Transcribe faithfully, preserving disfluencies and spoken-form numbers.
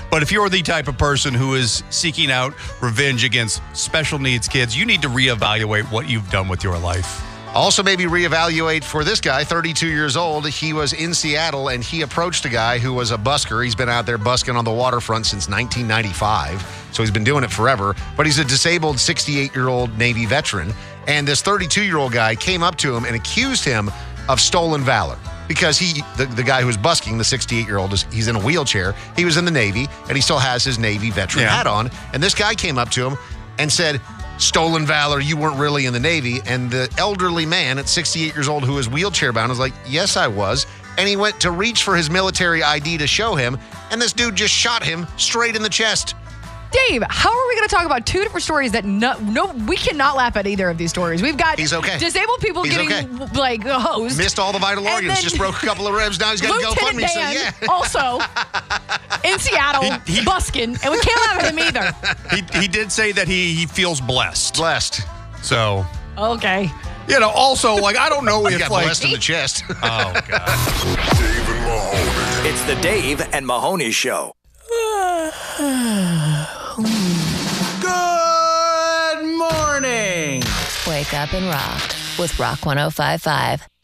But if you're the type of person who is seeking out revenge against special needs kids, you need to reevaluate what you've done with your life. Also, maybe reevaluate for this guy, thirty-two years old. He was in Seattle, and he approached a guy who was a busker. He's been out there busking on the waterfront since nineteen ninety-five, so he's been doing it forever. But he's a disabled sixty-eight-year-old Navy veteran, and this thirty-two-year-old guy came up to him and accused him of stolen valor. Because he, the, the guy who was busking, the sixty-eight-year-old, is he's in a wheelchair. He was in the Navy, and he still has his Navy veteran Yeah. hat on. And this guy came up to him and said, stolen valor, you weren't really in the Navy. And the elderly man at sixty-eight years old who was wheelchair bound was like, yes, I was. And he went to reach for his military I D to show him, and this dude just shot him straight in the chest. Dave, how are we going to talk about two different stories that no, no, we cannot laugh at either of these stories? We've got He's okay. disabled people He's getting okay. like hosed. Missed all the vital And organs, then just broke a couple of ribs. Now he's got to go fund Lieutenant me. So Dan, yeah. also in Seattle, He- he- busking, and we can't laugh at him either. He, he did say that he, he feels blessed. Blessed. So, Okay. you know, also, like, I don't know He if, got like... blessed in the chest. Oh, God. Dave and Mahoney. It's the Dave and Mahoney Show. Good morning. Wake up and rock with Rock one oh five point five.